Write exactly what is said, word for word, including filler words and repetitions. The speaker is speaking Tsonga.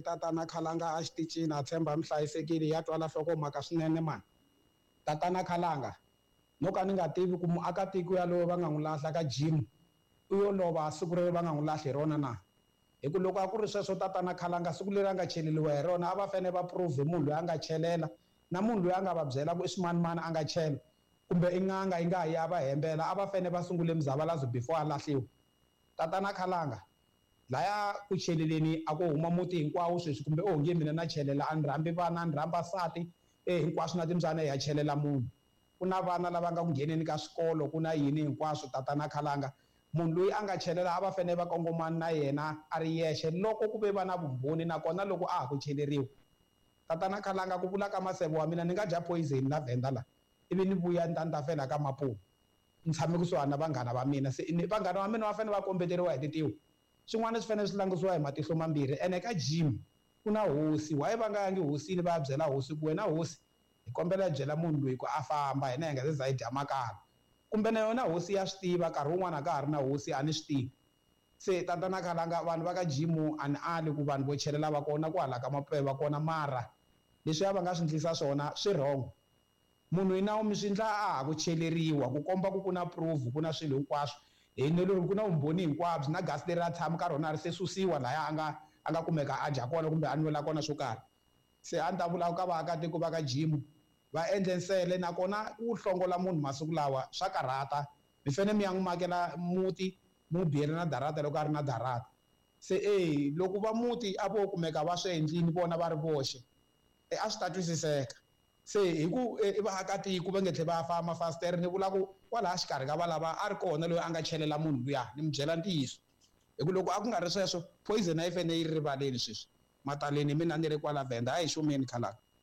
tatana Khalanga a xitichini a tshemba mi hlayisekile ya twala nhlokomhaka swinene mani tatana Khalanga no ka ni nga tivi ku muakatiko yaloyo va nga n'wi lahla ka gym u yo lova siku rero va nga n'wi lahli hi rona na hi ku loko a ku ri sweswo tatana Khalanga siku leri a nga cheleliwa hi rona a va fanele va prove munhu loyi a nga chelela na munhu loyi a nga va byela ku i swimanimani a nga chela kumbe i n'anga yi nga ya va hembela a va fanele va sungule muzavalazo before a lahliwa tatana Khalanga laya ku cheleleni a ku huma muti hinkwawo sweswi kumbe o nge mina na chelela a ni rhambi vana ni rhamba sati eh hinkwaswo na timbyana ya chelela munhu ku na vana lava nga ku ngheneni ka swikolo ku na yini hinkwaswo tatana Khalanga munhu loyi a nga chelela a va fanele va kongomana na yena a ri yexe loko ku ve va na vumbhoni nakona loko a ha ku cheleriwa tatana Khalanga ku vula ka maseve wa mina ni nga dya poison na venda la ivi ni vuya ni ta ni ta fela ka mapulo ni tshame kusuhani na vanghana va mina se vanghana va mina va fanele va kombeteriwa hi titiwa swin'wana swi fanele swi langisiwa hi matihlo mambirhi ene ka gym ku na hosi why va nga yangi hosini va ya byela hosi ku wena hosi hi kombela byela munhu loyi ku a famba hina hi nga se za hi dya makala kumbe na yona hosi ya swi tiva nkarhi wun'wana ka ha ri na hosi a ni swi tivi se tatana Khalanga vanhu va ka gym a ni ali ku vanhu vo chelela va kona ku hala ka mapepe va kona mara leswi ya va nga swi ndlisa swona swi wrong munhu hina mi swi ndla a ha ku cheleriwa ku komba ku ku na proof ku na swilo hinkwaswo hi ne lori ku na vumbhoni hinkwabyo na gasi leri a tshama ka rona ri se susiwa laya a nga a nga kumeka a dya kona kumbe a nwela kona swo karhi se a ni ta vula ka vaakatiko va ka gym va endle nsele nakona ku hlongola munhu masiku lawa swa karhata mi fanele mi ya n'wi makela muti mu biyela na darata loko a ri na darata se eh loko va muti a vo kumeka va swi endlini vona va ri voxe a swi ta twisiseka se hi ku vaakatiko va nge tlhe va famba mafasitere ni vula ku kwalaha xikarhi ka valava a ri kona loyi a nga chelela munhu luya ni mi byela ntiyiso hi ku loko a ku nga ri sweswo poison a yi fanele yi ri rivaleni sweswi mataleni mina ni ri kwala Venda a hi xumeni Khalanga.